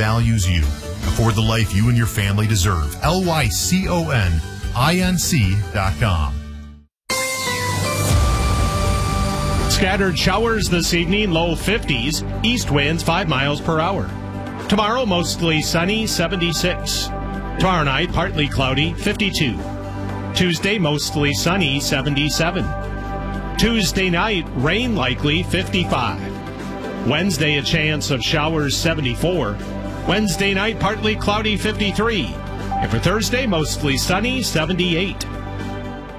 values you. Afford the life you and your family deserve. LYCONINC.com. Scattered showers this evening, low 50s, east winds 5 miles per hour. Tomorrow, mostly sunny, 76. Tomorrow night, partly cloudy, 52. Tuesday, mostly sunny, 77. Tuesday night, rain likely, 55. Wednesday, a chance of showers, 74. Wednesday night, partly cloudy, 53. And for Thursday, mostly sunny, 78.